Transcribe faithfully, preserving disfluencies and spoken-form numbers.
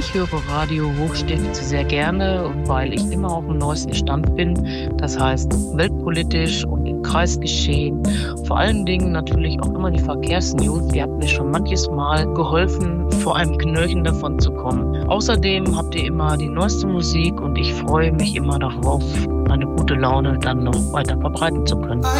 Ich höre Radio Hochstift sehr gerne, weil ich immer auf dem neuesten Stand bin. Das heißt, weltpolitisch und im Kreisgeschehen. Vor allen Dingen natürlich auch immer die Verkehrsnews. Die hat mir schon manches Mal geholfen, vor einem Knöllchen davon zu kommen. Außerdem habt ihr immer die neueste Musik und ich freue mich immer darauf, meine gute Laune dann noch weiter verbreiten zu können.